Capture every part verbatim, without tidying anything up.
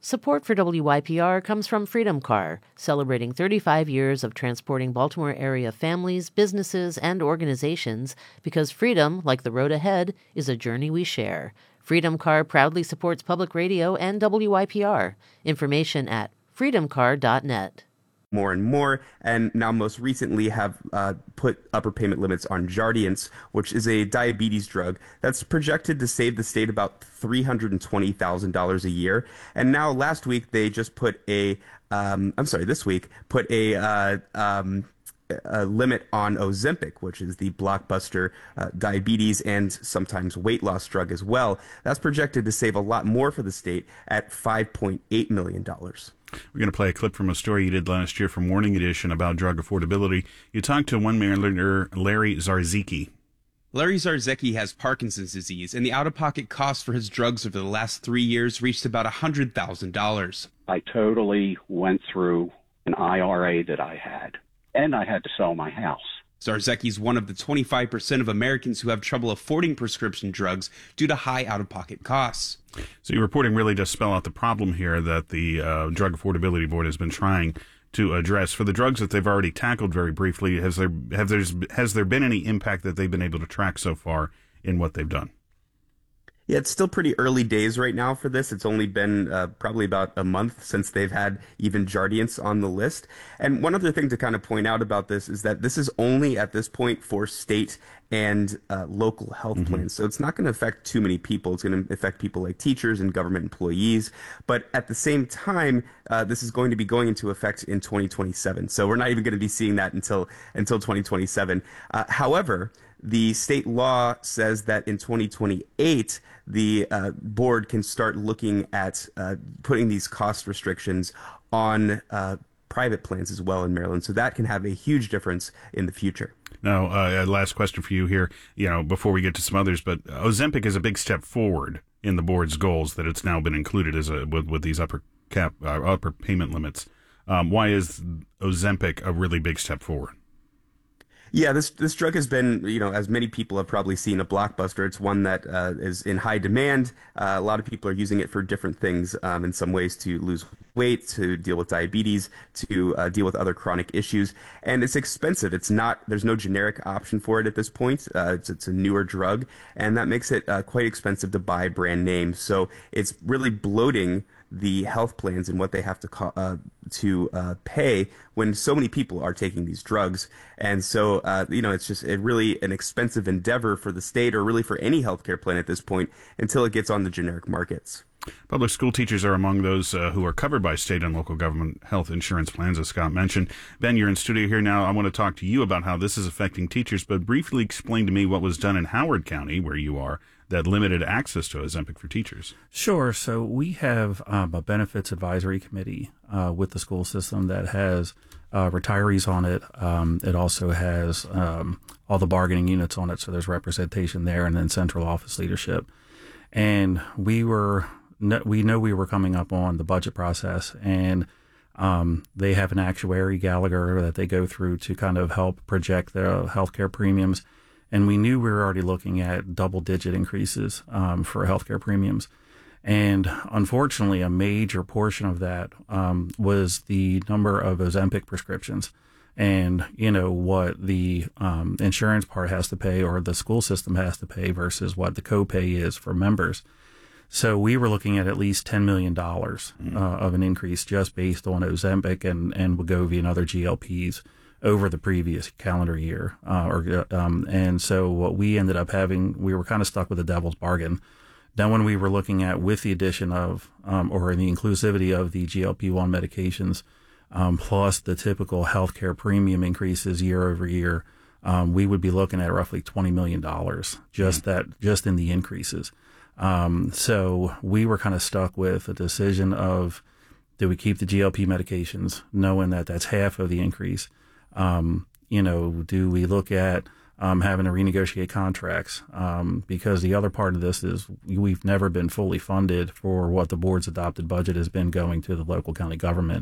Support for W Y P R comes from Freedom Car, celebrating thirty-five years of transporting Baltimore area families, businesses, and organizations, because freedom, like the road ahead, is a journey we share. Freedom Car proudly supports public radio and W Y P R. Information at freedom car dot net. More and more, and now most recently have uh, put upper payment limits on Jardiance, which is a diabetes drug that's projected to save the state about three hundred twenty thousand dollars a year. And now last week they just put a, um, I'm sorry, this week, put a, uh, um, a limit on Ozempic, which is the blockbuster uh, diabetes and sometimes weight loss drug as well. That's projected to save a lot more for the state at five point eight million dollars. We're going to play a clip from a story you did last year from Morning Edition about drug affordability. You talked to one Marylander, Larry Zarzicki. Larry Zarzicki has Parkinson's disease, and the out-of-pocket costs for his drugs over the last three years reached about one hundred thousand dollars. I totally went through an I R A that I had, and I had to sell my house. Zarzicki is one of the twenty-five percent of Americans who have trouble affording prescription drugs due to high out-of-pocket costs. So your reporting really does spell out the problem here that the uh, Drug Affordability Board has been trying to address. For the drugs that they've already tackled very briefly, has there have there's has there been any impact that they've been able to track so far in what they've done? Yeah, it's still pretty early days right now for this. It's only been uh, probably about a month since they've had even Jardiance on the list. And one other thing to kind of point out about this is that this is only at this point for state and uh, local health mm-hmm. plans. So it's not going to affect too many people. It's going to affect people like teachers and government employees. But at the same time, uh, this is going to be going into effect in twenty twenty-seven. So we're not even going to be seeing that until until twenty twenty-seven. Uh, however, the state law says that in twenty twenty-eight, the uh, board can start looking at uh, putting these cost restrictions on uh, private plans as well in Maryland. So that can have a huge difference in the future. Now, uh, last question for you here, you know, before we get to some others, but Ozempic is a big step forward in the board's goals that it's now been included as a with, with these upper cap uh, upper payment limits. Um, why is Ozempic a really big step forward? Yeah, this this drug has been, you know, as many people have probably seen, a blockbuster. It's one that uh, is in high demand. Uh, a lot of people are using it for different things, um, in some ways to lose weight, to deal with diabetes, to uh, deal with other chronic issues. And it's expensive. It's not, there's no generic option for it at this point. Uh, it's, it's a newer drug, and that makes it uh, quite expensive to buy brand name. So it's really bloating the health plans and what they have to co- uh, to uh, pay when so many people are taking these drugs. And so, uh, you know, it's just a really an expensive endeavor for the state or really for any healthcare plan at this point until it gets on the generic markets. Public school teachers are among those uh, who are covered by state and local government health insurance plans, as Scott mentioned. Ben, you're in studio here now. I want to talk to you about how this is affecting teachers, but briefly explain to me what was done in Howard County, where you are, that limited access to Ozempic for teachers. Sure. So we have um, a benefits advisory committee uh, with the school system that has uh, retirees on it. Um, it also has um, all the bargaining units on it, so there's representation there, and then central office leadership. And we were we know we were coming up on the budget process, and um, they have an actuary, Gallagher, that they go through to kind of help project the healthcare premiums. And we knew we were already looking at double-digit increases um, for healthcare premiums. And unfortunately, a major portion of that um, was the number of Ozempic prescriptions and, you know, what the um, insurance part has to pay or the school system has to pay versus what the copay is for members. So we were looking at at least ten million dollars uh, of an increase just based on Ozempic and, and Wegovy and other G L Ps over the previous calendar year. Uh, or um, and so what we ended up having, we were kind of stuck with a devil's bargain. Then when we were looking at, with the addition of, um, or the inclusivity of the G L P one medications, um, plus the typical healthcare premium increases year over year, um, we would be looking at roughly twenty million dollars just mm-hmm. that, just in the increases. Um, so we were kind of stuck with a decision of, do we keep the G L P medications, knowing that that's half of the increase? Um, you know, do we look at um, having to renegotiate contracts? Um, because the other part of this is we've never been fully funded for what the board's adopted budget has been going to the local county government.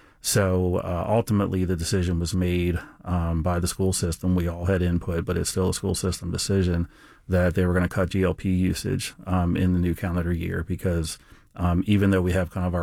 So uh, ultimately, the decision was made um, by the school system. We all had input, but it's still a school system decision that they were going to cut G L P usage um, in the new calendar year because um, even though we have kind of our